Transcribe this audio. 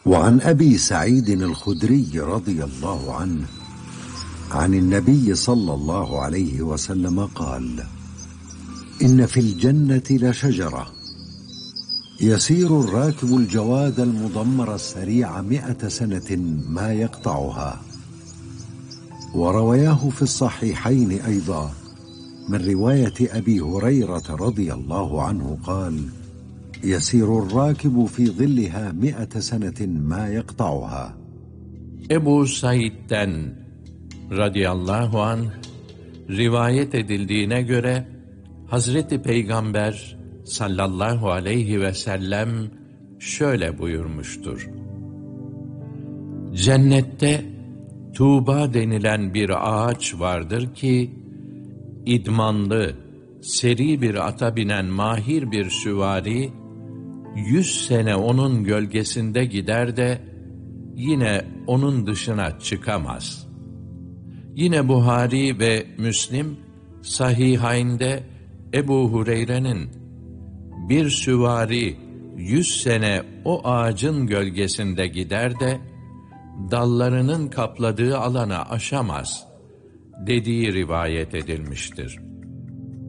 وعن أبي سعيد الخدري رضي الله عنه عن النبي صلى الله عليه وسلم قال: إن في الجنة لشجرة يسير الراكب الجواد المضمر السريع 100 سنة ما يقطعها. وروياه في الصحيحين أيضا من رواية أبي هريرة رضي الله عنه قال: يسير الراكب في ظلها 100 سنة ما يقطعها. Ebu Said'den radıyallahu anh rivayet edildiğine göre Hazreti Peygamber sallallahu aleyhi ve sellem şöyle buyurmuştur: Cennette Tuğba denilen bir ağaç vardır ki, idmanlı, seri bir ata binen mahir bir süvari, 100 sene onun gölgesinde gider de, yine onun dışına çıkamaz. Yine Buhari ve Müslim, Sahihayn'de Ebu Hureyre'nin, bir süvari 100 sene o ağacın gölgesinde gider de, dallarının kapladığı alanı aşamaz dediği rivayet edilmiştir.